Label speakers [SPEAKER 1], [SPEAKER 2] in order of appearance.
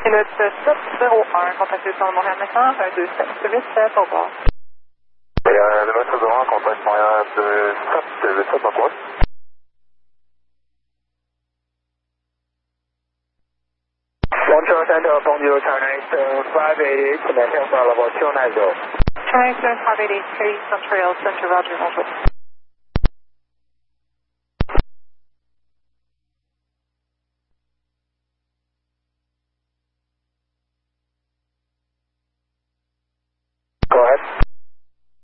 [SPEAKER 1] Pilote 701, contactez sur le Montréal Matin, radio 787, au revoir.
[SPEAKER 2] Le maître de 1, contact Montréal de 723. Montreal Center, bonjour, China Eastern 588, connecting for level 290.
[SPEAKER 1] China Eastern 588, Montreal Center, roger, bonjour.